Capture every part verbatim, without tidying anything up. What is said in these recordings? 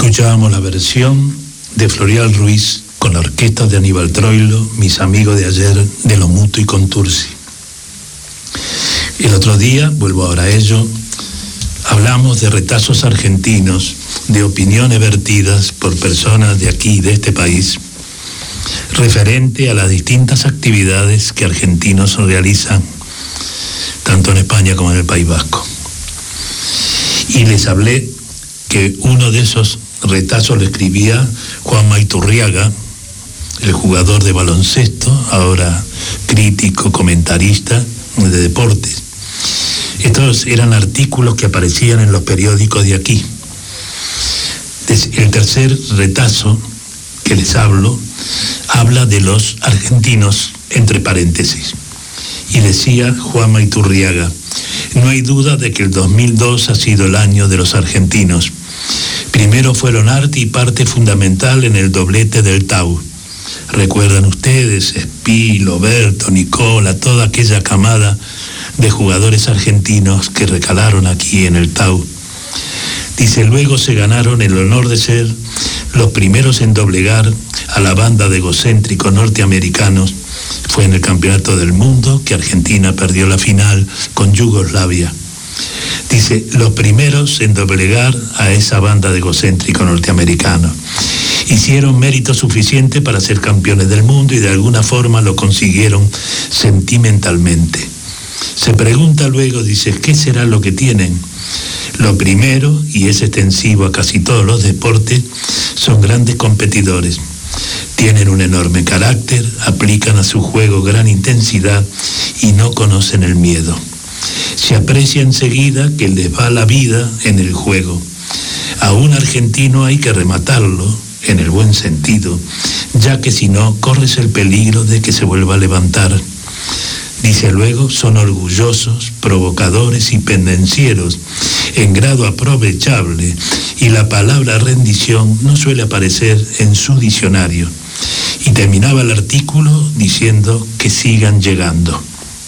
Escuchábamos la versión de Florial Ruiz con la orquesta de Aníbal Troilo, mis amigos de ayer, de Lo Muto y Contursi. El otro día, vuelvo ahora a ello, hablamos de retazos argentinos, de opiniones vertidas por personas de aquí, de este país, referente a las distintas actividades que argentinos realizan, tanto en España como en el País Vasco. Y les hablé que uno de esos retazos lo escribía Juan Maiturriaga, el jugador de baloncesto, ahora crítico, comentarista de deportes. Estos eran artículos que aparecían en los periódicos de aquí. El tercer retazo que les hablo habla de los argentinos, entre paréntesis. Y decía Juan Maiturriaga: no hay duda de que el dos mil dos ha sido el año de los argentinos. Primero fueron arte y parte fundamental en el doblete del Tau. Recuerdan ustedes, Espilo, Berto, Nicola, toda aquella camada de jugadores argentinos que recalaron aquí en el Tau. Dice, luego se ganaron el honor de ser los primeros en doblegar a la banda de egocéntricos norteamericanos. Fue en el Campeonato del Mundo que Argentina perdió la final con Yugoslavia. Dice, los primeros en doblegar a esa banda de egocéntricos norteamericanos. Hicieron mérito suficiente para ser campeones del mundo y de alguna forma lo consiguieron sentimentalmente. Se pregunta luego, dice, ¿qué será lo que tienen? Lo primero, y es extensivo a casi todos los deportes, son grandes competidores. Tienen un enorme carácter, aplican a su juego gran intensidad y no conocen el miedo. Se aprecia enseguida que les va la vida en el juego. A un argentino hay que rematarlo, en el buen sentido, ya que si no, corres el peligro de que se vuelva a levantar. Dice luego, son orgullosos, provocadores y pendencieros, en grado aprovechable, y la palabra rendición no suele aparecer en su diccionario. Y terminaba el artículo diciendo que sigan llegando.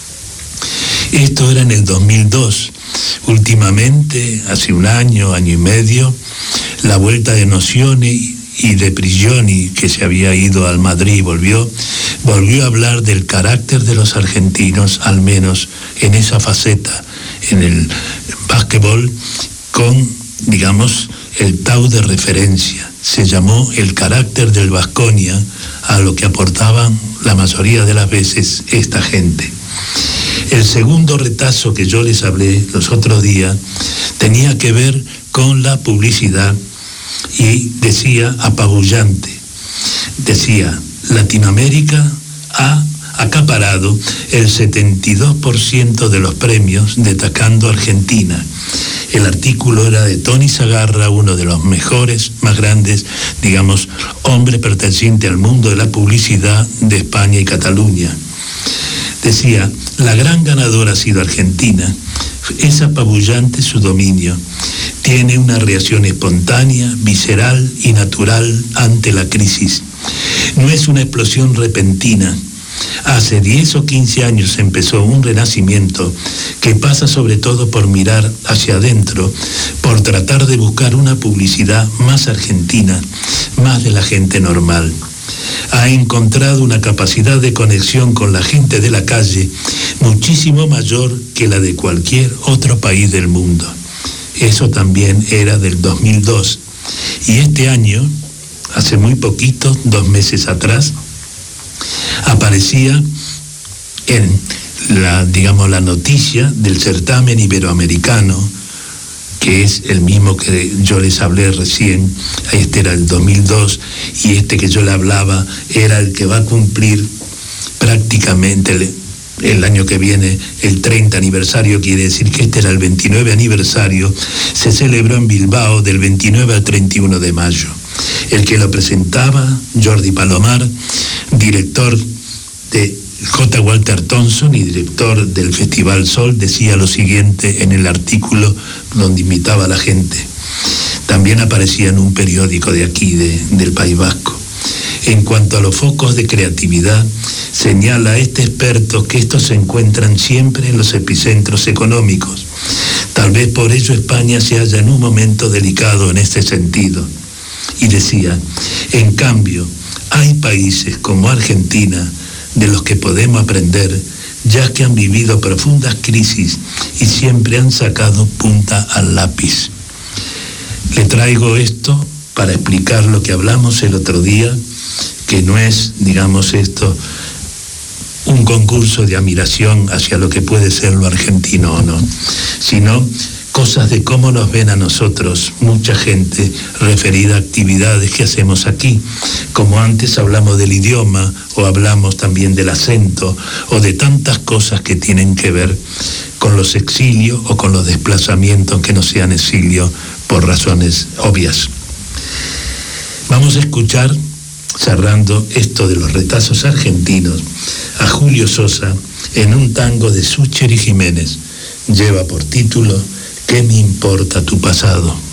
Esto era en el dos mil dos. Últimamente, hace un año, año y medio, la vuelta de Nocioni y de Prigioni, que se había ido al Madrid y volvió, volvió a hablar del carácter de los argentinos, al menos en esa faceta, en el básquetbol, con, digamos, el Tau de referencia. Se llamó el carácter del Baskonia, a lo que aportaban la mayoría de las veces esta gente. El segundo retazo que yo les hablé los otros días tenía que ver con la publicidad y decía apabullante. Decía, Latinoamérica ha acaparado el setenta y dos por ciento de los premios, destacando Argentina. El artículo era de Tony Sagarra, uno de los mejores, más grandes, digamos, hombre perteneciente al mundo de la publicidad de España y Cataluña. Decía, la gran ganadora ha sido Argentina. Es apabullante su dominio. Tiene una reacción espontánea, visceral y natural ante la crisis. No es una explosión repentina. Hace diez o quince años empezó un renacimiento que pasa sobre todo por mirar hacia adentro, por tratar de buscar una publicidad más argentina, más de la gente normal. Ha encontrado una capacidad de conexión con la gente de la calle muchísimo mayor que la de cualquier otro país del mundo. Eso también era del dos mil dos. Y este año, hace muy poquito, dos meses atrás, aparecía en la, digamos, la noticia del certamen iberoamericano, que es el mismo que yo les hablé recién. Este era el dos mil dos y este que yo le hablaba era el que va a cumplir prácticamente el, el año que viene el treinta aniversario, quiere decir que este era el veintinueve aniversario. Se celebró en Bilbao del veintinueve al treinta y uno de mayo. El que lo presentaba, Jordi Palomar, director de J. Walter Thompson y director del Festival Sol, decía lo siguiente en el artículo donde invitaba a la gente. También aparecía en un periódico de aquí, de, del País Vasco. En cuanto a los focos de creatividad, señala este experto que estos se encuentran siempre en los epicentros económicos. Tal vez por ello España se halla en un momento delicado en este sentido. y decía, en cambio, hay países como Argentina de los que podemos aprender, ya que han vivido profundas crisis y siempre han sacado punta al lápiz. Le traigo esto para explicar lo que hablamos el otro día, que no es, digamos esto, un concurso de admiración hacia lo que puede ser lo argentino o no, sino cosas de cómo nos ven a nosotros, mucha gente, referida a actividades que hacemos aquí, como antes hablamos del idioma, o hablamos también del acento, o de tantas cosas que tienen que ver con los exilios o con los desplazamientos que no sean exilios por razones obvias. Vamos a escuchar, cerrando esto de los retazos argentinos, a Julio Sosa en un tango de Súcher y Jiménez. Lleva por título ¿Qué me importa tu pasado?